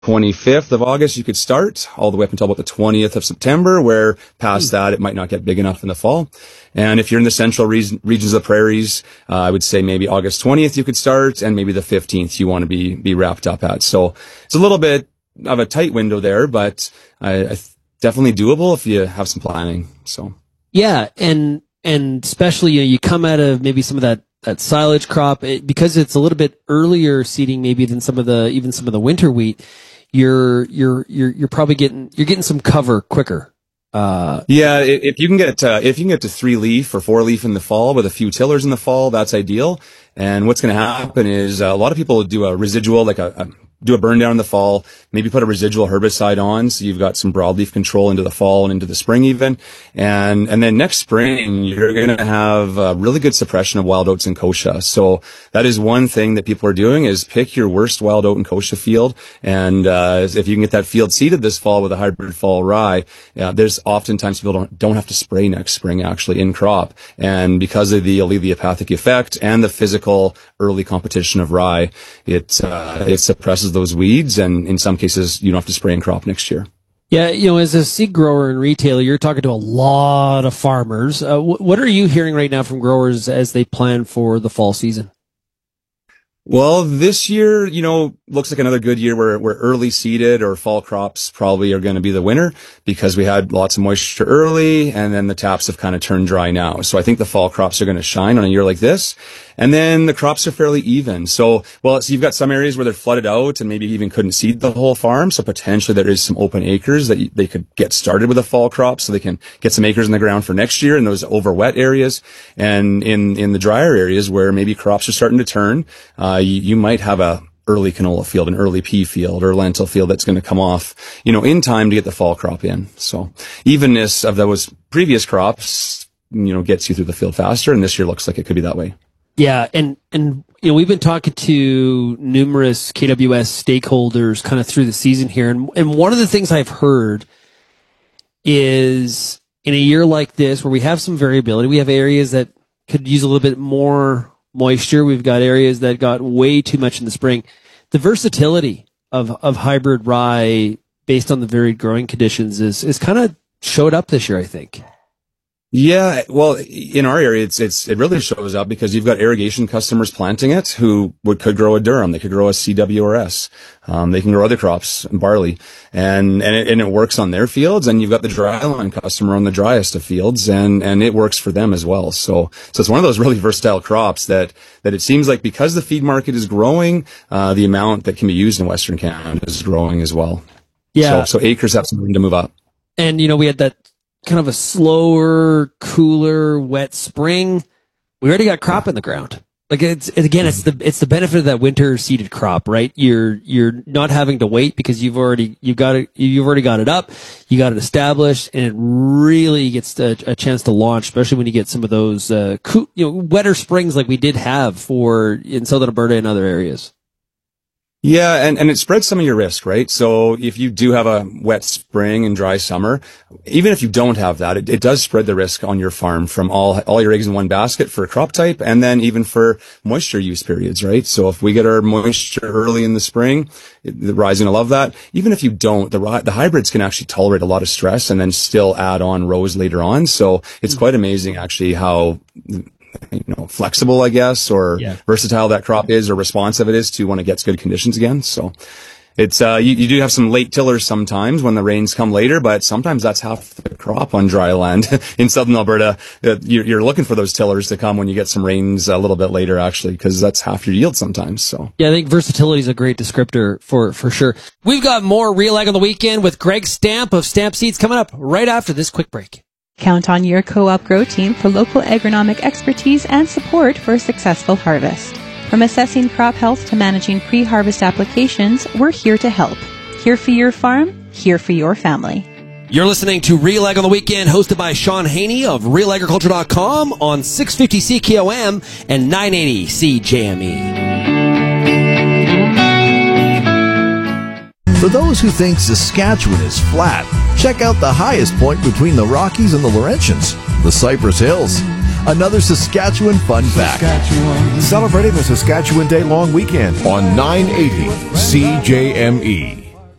25th of August, you could start all the way up until about the 20th of September, where past that, it might not get big enough in the fall. And if you're in the central regions of the prairies, I would say maybe August 20th you could start, and maybe the 15th you want to be wrapped up at. So it's a little bit of a tight window there, but definitely doable if you have some planning. So yeah, and especially you come out of maybe some of that silage crop, because it's a little bit earlier seeding maybe than some of the winter wheat. You're probably getting some cover quicker. If you can get to 3-leaf or 4-leaf in the fall with a few tillers in the fall, that's ideal. And what's going to happen is a lot of people do a residual, like do a burn down in the fall, maybe put a residual herbicide on, so you've got some broadleaf control into the fall and into the spring even. And then next spring, you're going to have a really good suppression of wild oats and kochia. So that is one thing that people are doing, is pick your worst wild oat and kochia field. And if you can get that field seeded this fall with a hybrid fall rye, there's oftentimes people don't have to spray next spring actually in crop. And because of the alleliopathic effect and the physical early competition of rye, it suppresses those weeds, and in some cases you don't have to spray in crop next year. Yeah, as a seed grower and retailer, you're talking to a lot of farmers. What are you hearing right now from growers as they plan for the fall season? Well, this year, looks like another good year where early seeded or fall crops probably are going to be the winner, because we had lots of moisture early and then the taps have kind of turned dry now. So I think the fall crops are going to shine on a year like this. And then the crops are fairly even. So you've got some areas where they're flooded out and maybe even couldn't seed the whole farm. So potentially there is some open acres that they could get started with a fall crop, so they can get some acres in the ground for next year in those over wet areas. And in the drier areas where maybe crops are starting to turn, you might have a early canola field, an early pea field or lentil field that's going to come off, in time to get the fall crop in. So evenness of those previous crops, gets you through the field faster. And this year looks like it could be that way. Yeah. And we've been talking to numerous KWS stakeholders kind of through the season here. And one of the things I've heard is, in a year like this where we have some variability, we have areas that could use a little bit more moisture. We've got areas that got way too much in the spring. The versatility of hybrid rye based on the varied growing conditions is kind of showed up this year, I think. Yeah, well, in our area, it really shows up because you've got irrigation customers planting it who could grow a durum. They could grow a CWRS. They can grow other crops, barley, and it works on their fields. And you've got the dryland customer on the driest of fields, and it works for them as well. So it's one of those really versatile crops that it seems like, because the feed market is growing, the amount that can be used in Western Canada is growing as well. Yeah. So acres have some room to move up. And, we had that kind of a slower, cooler, wet spring. We already got crop in the ground. Like it's the benefit of that winter seeded crop, right? You're not having to wait because you've already got it up, you got it established, and it really gets a chance to launch, especially when you get some of those wetter springs like we did have in Southern Alberta and other areas. Yeah, and it spreads some of your risk, right? So if you do have a wet spring and dry summer, even if you don't have that, it does spread the risk on your farm from all your eggs in one basket for a crop type, and then even for moisture use periods, right? So if we get our moisture early in the spring, the rye's going to love that. Even if you don't, the hybrids can actually tolerate a lot of stress and then still add on rows later on. So it's quite amazing actually how flexible, I guess, or versatile that crop is, or responsive it is to when it gets good conditions again. So it's, you do have some late tillers sometimes when the rains come later, but sometimes that's half the crop on dry land in Southern Alberta. You're looking for those tillers to come when you get some rains a little bit later, actually, because that's half your yield sometimes. So yeah, I think versatility is a great descriptor for sure. We've got more Real Ag on the Weekend with Greg Stamp of Stamp Seeds coming up right after this quick break. Count on your co-op grow team for local agronomic expertise and support for a successful harvest. From assessing crop health to managing pre-harvest applications, we're here to help. Here for your farm, here for your family. You're listening to Real Ag on the Weekend, hosted by Sean Haney of RealAgriculture.com on 650 CKOM and 980 CJME. For those who think Saskatchewan is flat, check out the highest point between the Rockies and the Laurentians, the Cypress Hills. Another Saskatchewan fun fact. Celebrating the Saskatchewan Day long weekend On 980 CJME.